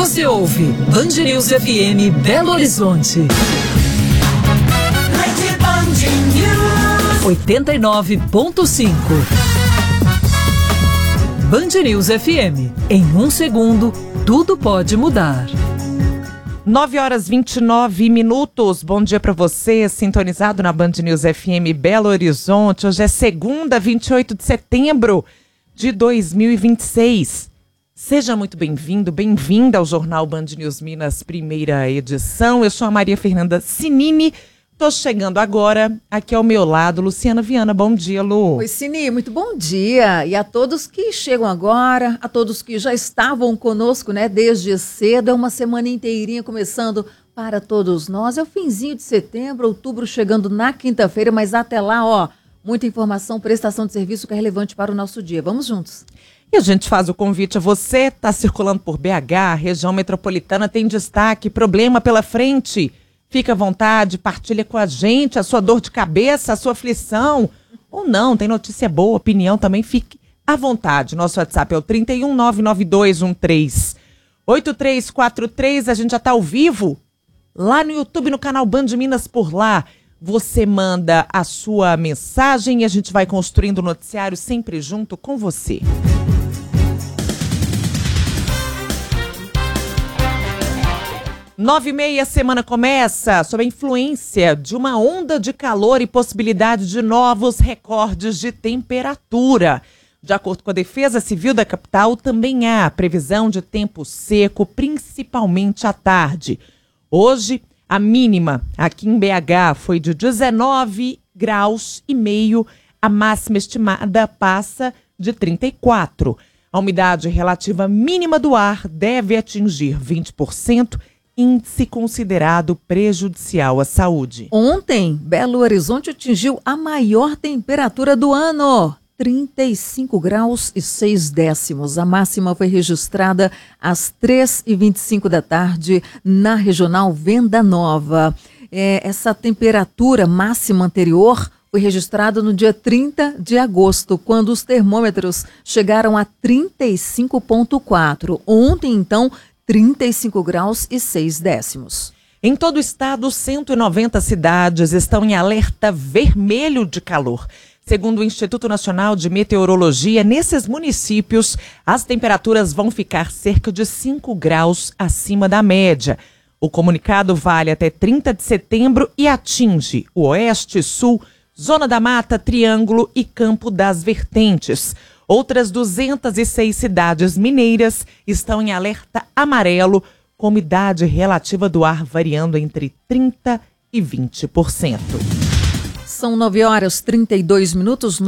Você ouve Band News FM Belo Horizonte. 89.5. Band News FM. Em um segundo, tudo pode mudar. 9h29. Bom dia para você, sintonizado na Band News FM Belo Horizonte. Hoje é segunda, 28 de setembro de 2026. Seja muito bem-vindo, bem-vinda ao Jornal Band News Minas, primeira edição. Eu sou a Maria Fernanda Cinini. Tô chegando agora, aqui ao meu lado, Luciana Viana. Bom dia, Lu. Oi, Cini, muito bom dia. E a todos que chegam agora, a todos que já estavam conosco, né, desde cedo. É uma semana inteirinha começando para todos nós. É o finzinho de setembro, outubro chegando na quinta-feira, mas até lá, ó, muita informação, prestação de serviço que é relevante para o nosso dia. Vamos juntos. E a gente faz o convite a você, tá circulando por BH, região metropolitana, tem destaque, problema pela frente. Fica à vontade, partilha com a gente a sua dor de cabeça, a sua aflição. Ou não, tem notícia boa, opinião também, fique à vontade. Nosso WhatsApp é o 31992138343. A gente já está ao vivo lá no YouTube, no canal Band Minas por lá. Você manda a sua mensagem e a gente vai construindo o noticiário sempre junto com você. 9h30, semana começa sob a influência de uma onda de calor e possibilidade de novos recordes de temperatura. De acordo com a Defesa Civil da capital, também há previsão de tempo seco, principalmente à tarde. Hoje, a mínima aqui em BH foi de 19,5 graus, a máxima estimada passa de 34. A umidade relativa mínima do ar deve atingir 20%, índice considerado prejudicial à saúde. Ontem, Belo Horizonte atingiu a maior temperatura do ano, 35 graus e 6 décimos. A máxima foi registrada às 3h25 da tarde na regional Venda Nova. Essa temperatura máxima anterior foi registrada no dia 30 de agosto, quando os termômetros chegaram a 35,4. Ontem, então, 35 graus e 6 décimos. Em todo o estado, 190 cidades estão em alerta vermelho de calor. Segundo o Instituto Nacional de Meteorologia, nesses municípios, as temperaturas vão ficar cerca de 5 graus acima da média. O comunicado vale até 30 de setembro e atinge o Oeste, Sul, Zona da Mata, Triângulo e Campo das Vertentes. Outras 206 cidades mineiras estão em alerta amarelo, com umidade relativa do ar variando entre 30% e 20%. São 9h32.